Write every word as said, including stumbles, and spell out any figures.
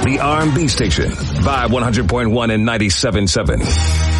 the R and B station, Vibe one hundred point one and ninety-seven point seven.